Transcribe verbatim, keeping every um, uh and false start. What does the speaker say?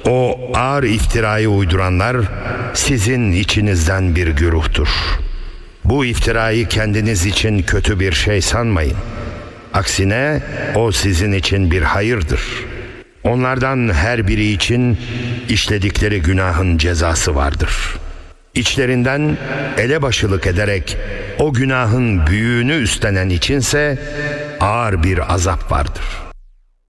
O ağır iftirayı uyduranlar sizin içinizden bir güruhtur. Bu iftirayı kendiniz için kötü bir şey sanmayın. Aksine o sizin için bir hayırdır. Onlardan her biri için işledikleri günahın cezası vardır. İçlerinden elebaşılık ederek o günahın büyüğünü üstlenen içinse ağır bir azap vardır.